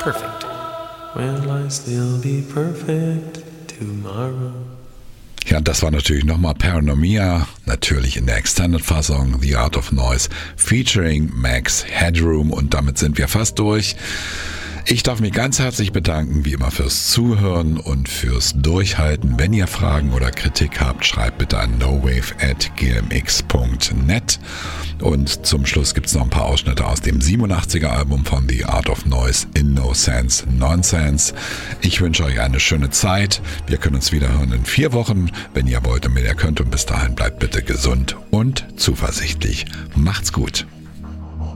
perfect. Will I still be perfect tomorrow? Ja, das war natürlich nochmal Paranomia, natürlich in der Extended-Fassung, The Art of Noise, featuring Max Headroom, und damit sind wir fast durch. Ich darf mich ganz herzlich bedanken, wie immer, fürs Zuhören und fürs Durchhalten. Wenn ihr Fragen oder Kritik habt, schreibt bitte an nowave@gmx.net. Und zum Schluss gibt es noch ein paar Ausschnitte aus dem 87er Album von The Art of Noise, In No Sense Nonsense. Ich wünsche euch eine schöne Zeit. Wir können uns wieder hören in 4 Wochen, wenn ihr wollt und wenn ihr könnt. Und bis dahin bleibt bitte gesund und zuversichtlich. Macht's gut.